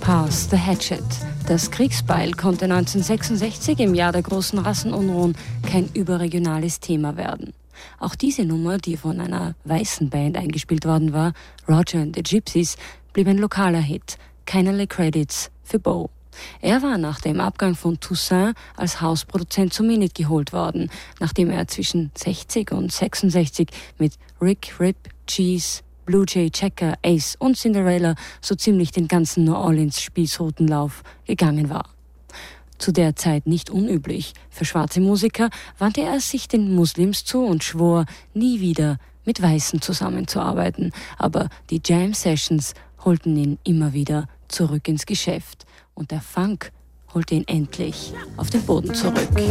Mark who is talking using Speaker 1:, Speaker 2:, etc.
Speaker 1: Pass the Hatchet. Das Kriegsbeil konnte 1966 im Jahr der großen Rassenunruhen kein überregionales Thema werden. Auch diese Nummer, die von einer weißen Band eingespielt worden war, Roger and the Gypsies, blieb ein lokaler Hit. Keinerlei Credits für Bo. Er war nach dem Abgang von Toussaint als Hausproduzent zum Minit geholt worden, nachdem er zwischen 60 und 66 mit Rick, Rip, Cheese, Blue Jay, Checker, Ace und Cinderella so ziemlich den ganzen New Orleans Spießrutenlauf gegangen war. Zu der Zeit nicht unüblich. Für schwarze Musiker wandte er sich den Muslims zu und schwor, nie wieder mit Weißen zusammenzuarbeiten. Aber die Jam-Sessions holten ihn immer wieder zurück ins Geschäft. Und der Funk holte ihn endlich auf den Boden zurück.